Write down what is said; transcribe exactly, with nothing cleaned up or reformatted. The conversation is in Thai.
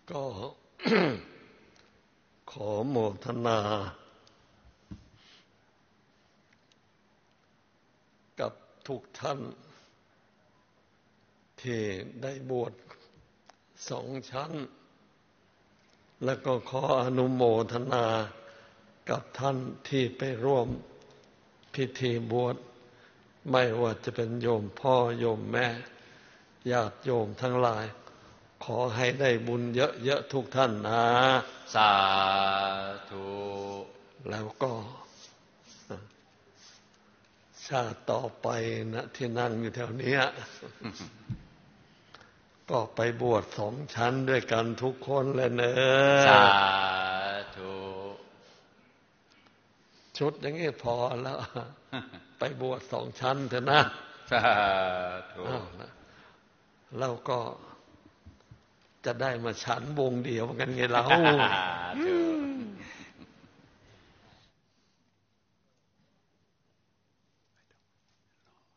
ก็ ขอโมทนากับทุกท่านที่ได้บวชสองชั้นแล้วก็ขออนุโมทนากับท่านที่ไปร่วมพิธีบวชไม่ว่าจะเป็นโยมพ่อโยมแม่ญาติโยมทั้งหลายขอให้ได้บุญเยอะๆทุกท่านนะสาธุแล้วก็ชาติต่อไปนะที่นั่งอยู่แถวนี้ ก็ไปบวชสองชั้นด้วยกันทุกคนเลยเนอะสาธุชุดอย่างนี้พอแล้ว ไปบวชสองชั้นเถอะนะสาธุแล้วก็จะได้มาฉันวงเดียวกันไงเรา